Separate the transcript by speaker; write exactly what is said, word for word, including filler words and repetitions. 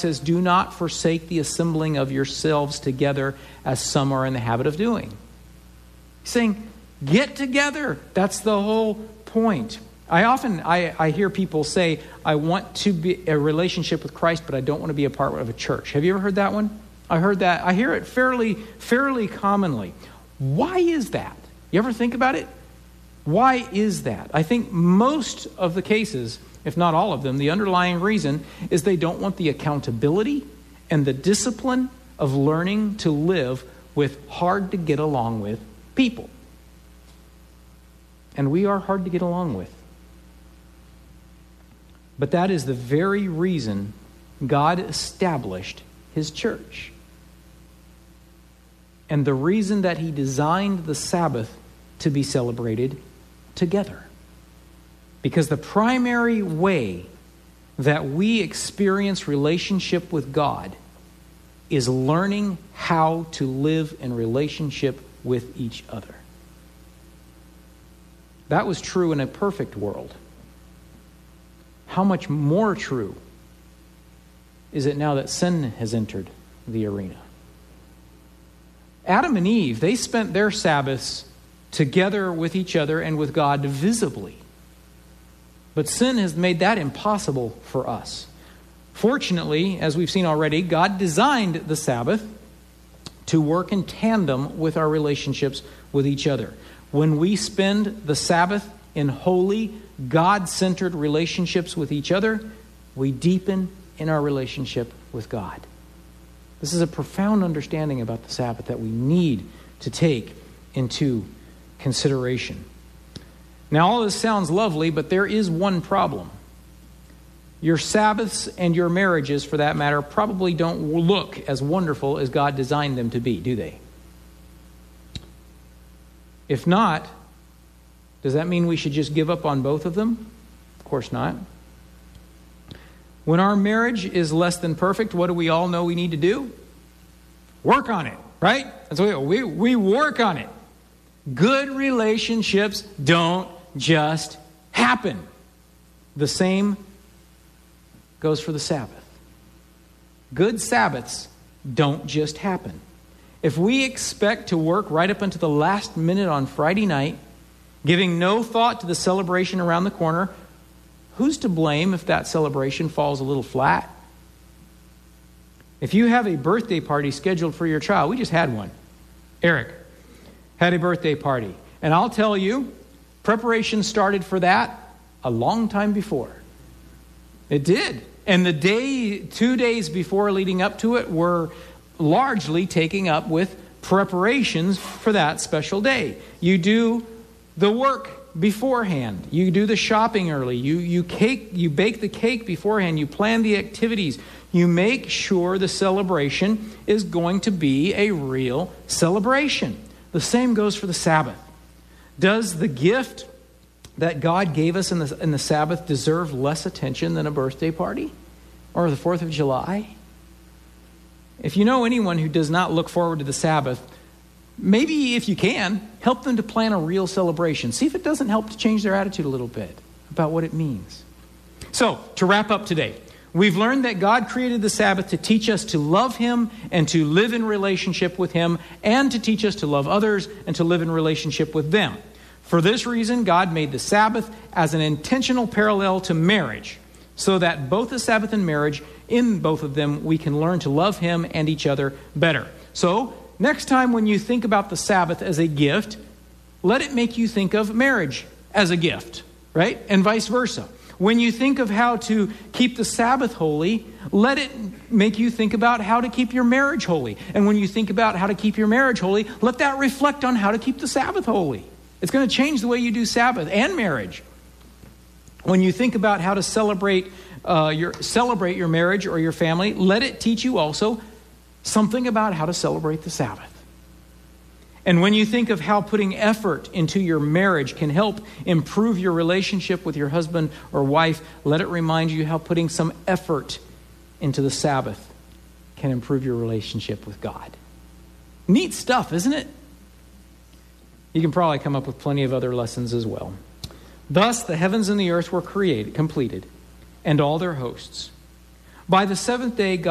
Speaker 1: says, do not forsake the assembling of yourselves together as some are in the habit of doing. He's saying, get together. That's the whole point. I often, I, I hear people say, I want to be a relationship with Christ, but I don't want to be a part of a church. Have you ever heard that one? I heard that. I hear it fairly, fairly commonly. Why is that? You ever think about it? Why is that? I think most of the cases, if not all of them, the underlying reason is they don't want the accountability and the discipline of learning to live with hard to get along with people. And we are hard to get along with. But that is the very reason God established His church. And the reason that He designed the Sabbath to be celebrated together. Because the primary way that we experience relationship with God is learning how to live in relationship with each other. That was true in a perfect world. How much more true is it now that sin has entered the arena? Adam and Eve, they spent their Sabbaths together with each other and with God visibly. But sin has made that impossible for us. Fortunately, as we've seen already, God designed the Sabbath to work in tandem with our relationships with each other. When we spend the Sabbath in holy, God-centered relationships with each other, we deepen in our relationship with God. This is a profound understanding about the Sabbath that we need to take into consideration. Now, all this sounds lovely, but there is one problem. Your Sabbaths and your marriages, for that matter, probably don't look as wonderful as God designed them to be, do they? If not, does that mean we should just give up on both of them? Of course not. When our marriage is less than perfect, what do we all know we need to do? Work on it, right? That's what we, we work on it. Good relationships don't just happen. The same goes for the Sabbath. Good Sabbaths don't just happen. If we expect to work right up until the last minute on Friday night, giving no thought to the celebration around the corner, who's to blame if that celebration falls a little flat? If you have a birthday party scheduled for your child, we just had one. Eric had a birthday party. And I'll tell you, preparation started for that a long time before. It did. And the day, two days before leading up to it were largely taking up with preparations for that special day. You do the work beforehand. You do the shopping early. You you cake you bake the cake beforehand. You plan the activities. You make sure the celebration is going to be a real celebration. The same goes for the Sabbath. Does the gift that God gave us in the in the Sabbath deserve less attention than a birthday party or the fourth of July? If you know anyone who does not look forward to the Sabbath, maybe if you can, help them to plan a real celebration. See if it doesn't help to change their attitude a little bit about what it means. So, to wrap up today, we've learned that God created the Sabbath to teach us to love Him and to live in relationship with Him, and to teach us to love others and to live in relationship with them. For this reason, God made the Sabbath as an intentional parallel to marriage, so that both the Sabbath and marriage, in both of them, we can learn to love Him and each other better. So, next time when you think about the Sabbath as a gift, let it make you think of marriage as a gift, right? And vice versa. When you think of how to keep the Sabbath holy, let it make you think about how to keep your marriage holy. And when you think about how to keep your marriage holy, let that reflect on how to keep the Sabbath holy. It's going to change the way you do Sabbath and marriage. When you think about how to celebrate uh, your celebrate your marriage or your family, let it teach you also something about how to celebrate the Sabbath. And when you think of how putting effort into your marriage can help improve your relationship with your husband or wife, let it remind you how putting some effort into the Sabbath can improve your relationship with God. Neat stuff, isn't it? You can probably come up with plenty of other lessons as well. Thus, the heavens and the earth were created, completed, and all their hosts. By the seventh day, God